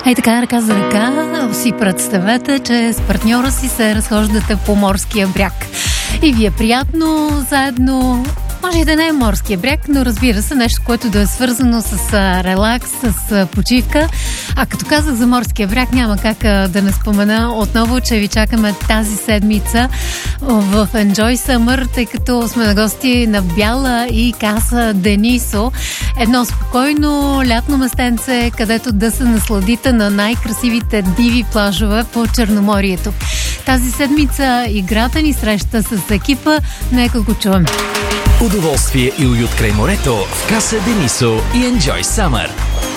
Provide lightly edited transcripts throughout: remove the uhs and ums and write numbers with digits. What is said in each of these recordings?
Ей така, ръка за ръка, си представете, че с партньора си се разхождате по морския бряг. И ви е приятно заедно. Може и да не е морския бряг, но разбира се, нещо, което да е свързано с релакс, с почивка. А като казах за морския бряг, няма как да не спомена отново, че ви чакаме тази седмица в Enjoy Summer, тъй като сме на гости на Бяла и Каса Денисо. Едно спокойно лятно местенце, където да се насладите на най-красивите диви плажове по Черноморието. Тази седмица играта ни среща с екипа. Нека го чуем. Удоволствие и уют край морето в Каса Денисо и Enjoy Summer.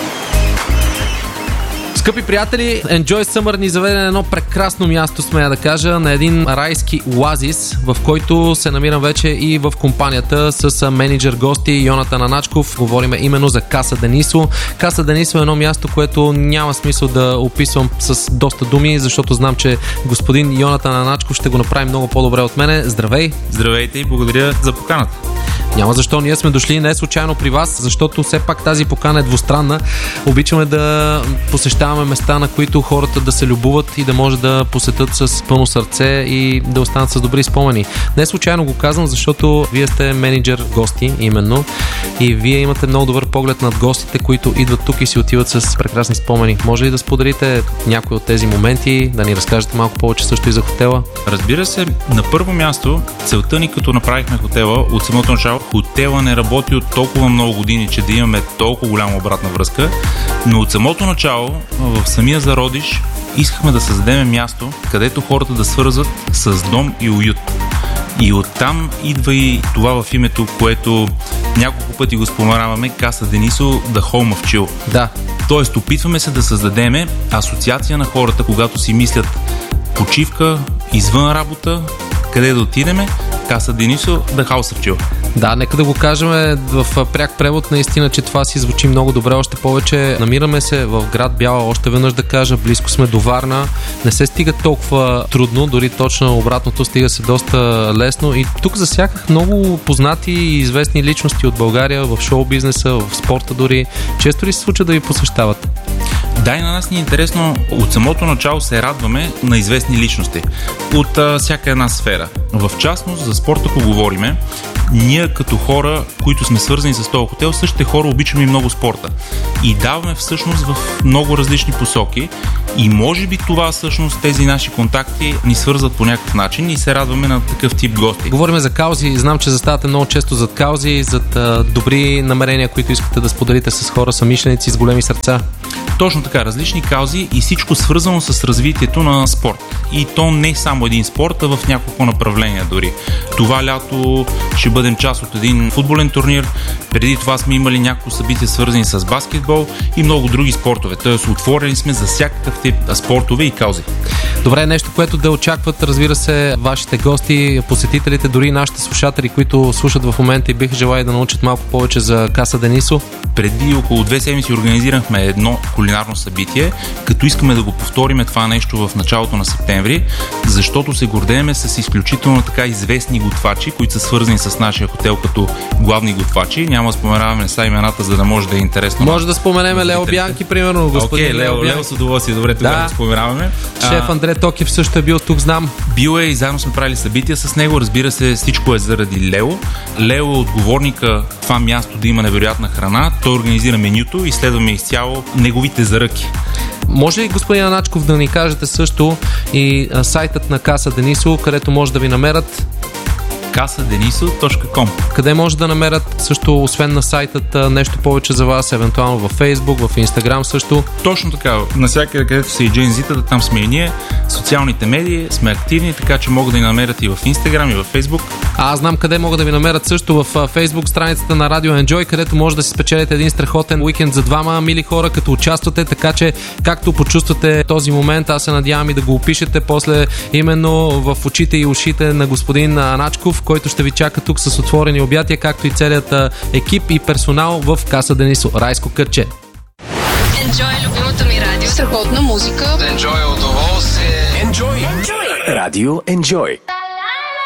Скъпи приятели, Enjoy Summer ни заведе на едно прекрасно място, смея да кажа, на един райски оазис, в който се намирам вече и в компанията с менеджер гости Йонатан Аначков. Говорим именно за Каса Денисо. Каса Денисо е едно място, което няма смисъл да описвам с доста думи, защото знам, че господин Йонатан Аначков ще го направи много по-добре от мене. Здравей! Здравейте и благодаря за поканата. Няма защо, ние сме дошли не случайно при вас, защото все пак тази покана е двустранна. Обичаме да посещаваме места, на които хората да се любуват и да може да посетят с пълно сърце и да останат с добри спомени. Не случайно го казвам, защото вие сте менеджер гости именно и вие имате много добър поглед над гостите, които идват тук и си отиват с прекрасни спомени. Може ли да споделите някои от тези моменти, да ни разкажете малко повече също и за хотела? Разбира се, на първо място, целта ни като направихме хотела от самото начало, хотела не работи от толкова много години, че да имаме толкова голяма обратна връзка, но от самото начало, в самия зародиш, искахме да създадем място, където хората да свързват с дом и уют. И оттам идва и това в името, което няколко пъти го споменаваме, Каса Денисо, The Home of Chill. Да. Тоест, опитваме се да създадем асоциация на хората, когато си мислят почивка, извън работа, къде да отидеме, Каса Денисо, The House of Chill. Да, нека да го кажем в пряк превод, наистина, че това си звучи много добре. Още повече намираме се в град Бяла, още веднъж да кажа, близко сме до Варна. Не се стига толкова трудно, дори точно обратното, стига се доста лесно. И тук засяках много познати и известни личности от България в шоу-бизнеса, в спорта дори. Често ли се случва да ви посещават? Да, и на нас ни е интересно. От самото начало се радваме на известни личности от всяка една сфера. В частност, за спорта, ако говориме, ние като хора, които сме свързани с този хотел, същите хора обичаме и много спорта. И даваме всъщност в много различни посоки и може би това всъщност тези наши контакти ни свързват по някакъв начин и се радваме на такъв тип гости. Говорим за каузи, знам, че заставате много често зад каузи, зад добри намерения, които искате да споделите с хора, съмишленици с големи сърца. Точно така, различни каузи и всичко свързано с развитието на спорт. И то не само един спорт, а в няколко направления дори. Това лято ще бъдем част от един футболен турнир. Преди това сме имали няколко събития свързани с баскетбол и много други спортове. Тоест отворени сме за всякакъв тип спортове и каузи. Добре, нещо, което да очакват, разбира се, вашите гости, посетителите, дори нашите слушатели, които слушат в момента и биха желали да научат малко повече за Каса Денисо. Преди около 2 седмици организирахме едно кулинарно събитие, като искаме да го повториме това нещо в началото на септември, защото се гордееме с изключително така известни готвачи, които са свързани с нашия хотел като главни готвачи. Няма да споменаваме са имената, за да може да е интересно. Може да споменем Лео Бянки, примерно, господин Лео с удоволствие. Добре, тогава да споменаваме. Шеф Андре Токев също е бил тук, знам. Бил е и заедно сме правили събития с него. Разбира се, всичко е заради Лео. Лео е отговорника това място да има невероятна храна. Той организира менюто и следваме изцяло неговите заръки. Може ли, господин Аначков, да ни кажете също и сайтът на Каса Денисо, където може да ви намерят? casadeniso.com. Къде може да намерят също, освен на сайтът, нещо повече за вас, евентуално във Facebook, в Instagram също? Точно така. Навсякъде, където са и джензитата, там сме и ние. Социалните медии сме активни, така че могат да ни намерят и в Instagram, и в Facebook. Аз знам къде могат да ви намерят също в Facebook страницата на Radio Enjoy, където може да си спечелите един страхотен уикенд за двама мили хора, като участвате, така че както почувствате този момент, аз се надявам и да го опишете после именно в очите и ушите на господин Аначков, който ще ви чака тук с отворени обятия, както и целият екип и персонал в Каса Денисо. Райско кътче. Enjoy любимото ми радио. Страхотна музика. Enjoy удоволствие. Enjoy. Радио Enjoy.